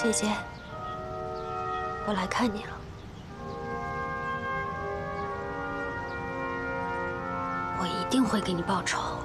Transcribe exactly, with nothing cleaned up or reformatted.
姐姐，我来看你了。我一定会给你报仇。